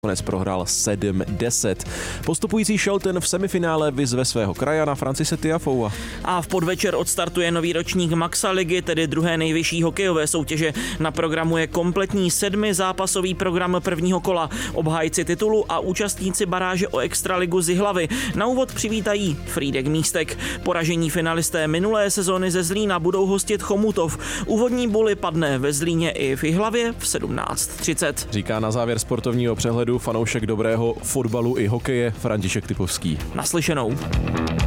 Konec prohrál 7-10. Postupující Shelton v semifinále vyzve svého krajana Francise Tiafoua. A v podvečer odstartuje nový ročník Maxa ligy, tedy druhé nejvyšší hokejové soutěže. Na programu je kompletní 7zápasový program prvního kola. Obhájci titulu a účastníci baráže o extraligu z Jihlavy na úvod přivítají Frýdek Místek. Poražení finalisté minulé sezóny ze Zlína budou hostit Chomutov. Úvodní buly padne ve Zlíně i v Jihlavě v 17:30. Říká na závěr sportovního přehledu fanoušek dobrého fotbalu i hokeje František Typovský. Naslyšenou.